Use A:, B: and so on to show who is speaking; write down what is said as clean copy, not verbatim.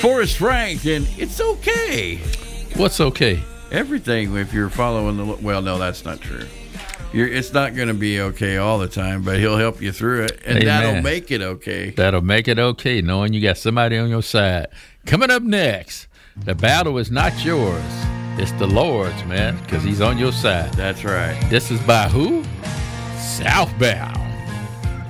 A: Forrest Frank, and it's okay.
B: What's okay?
A: Everything, if you're following the... Well, no, that's not true. It's not going to be okay all the time, but he'll help you through it, and
B: Amen.
A: that'll make it okay.
B: That'll make it okay, knowing you got somebody on your side. Coming up next, the battle is not yours. It's the Lord's, man, because he's on your side.
A: That's right.
B: This is by who? Southbound.